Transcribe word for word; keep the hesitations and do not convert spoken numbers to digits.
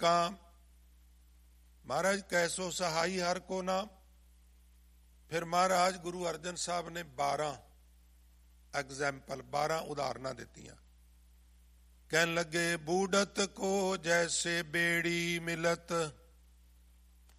काम। महाराज कैसो सहाई हर को नाम। फिर महाराज गुरु अर्जन साहब ने बारह एग्जाम्पल बारह उदाहरणा दित्तियां। कहन लगे बूढ़त को जैसे बेड़ी मिलत